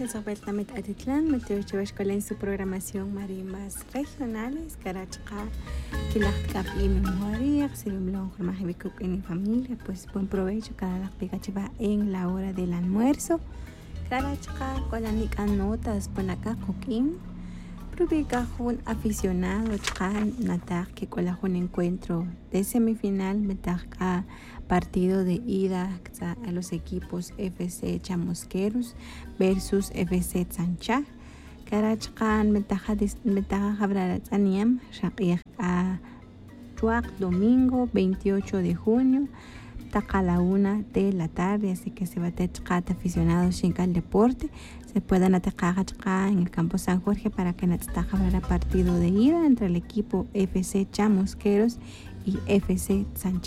Sobeltamit Atitlán, Meteorológica en su programación marimas regionales, Carachca, Kilachkap y Memoria, Silumlón, Jormajibikuk en familia, pues buen provecho cada la picachiva en la hora del almuerzo. Carachca, Colanica notas, Ponaca, Coquín, Probica un aficionado, Chan, Natar, que cola un encuentro de semifinal, Metaca. Partido de ida a los equipos FC Chamusqueros versus FC Sancha. Carachcan metaja Jabrarataniam, Shakir a Chuac domingo 28 de junio, taca la 1 de la tarde, así que se va a tener aficionados al deporte. Se pueden atacar en el campo San Jorge para que no habrá partido de ida entre el equipo FC Chamusqueros y FC Sancha.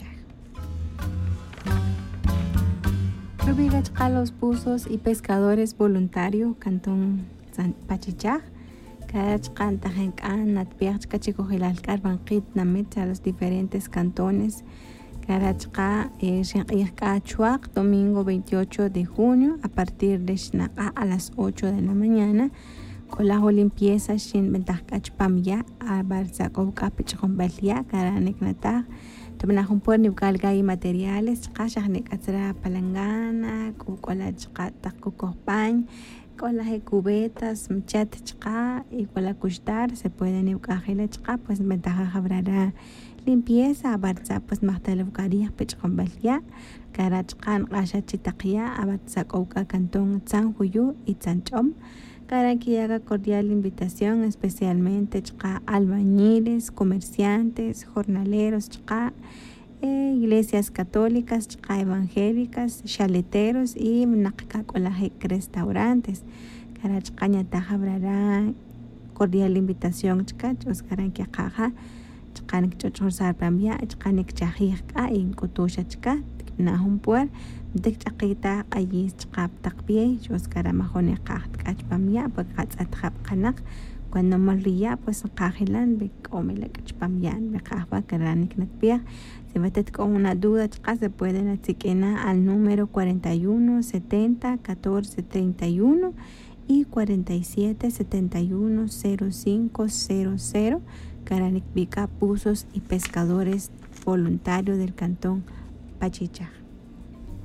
Los buzos y pescadores voluntarios, Cantón San Pachichaj, Carachcan Tajencan, Natpiachca, Chicojilalcar, Banquit, Namit, a los diferentes cantones, Carachca, Shenqirca, Chuac, domingo 28 de junio, a partir de Xnaca a las 8 de la mañana, con la limpieza, Shin Bentajcach Pamya, a Barzakowka, Pichombalia, Caranicnata. Tomana jumpor ni bukalga y materiales, chashah ni katra palangana, kukola chata kukopan, con las cubetas, mchat chka y con la kushtar se puede ni bukajela chka, pues ventaja habrá limpieza, abarza pues más telebucaría pechombalia, carachkan rasha chitakia, abarza kouka cantón San Juyu y Sanchom. Que haga cordial invitación, especialmente albañiles, comerciantes, jornaleros, iglesias católicas, evangélicas, chaleteros y restaurantes. Habrá cordial invitación, Dictaquita allí chap takpie, jos caramajone kach pamia, porque atjap cuando malría pues cajilan be comela kachpamian, be kahba karanik nakpia. Si metes con una duda, se pueden atiquena al número 41 70 14 31 y 47 71 0500. Caranik Bica, buzos y pescadores voluntarios del cantón Pachichaj.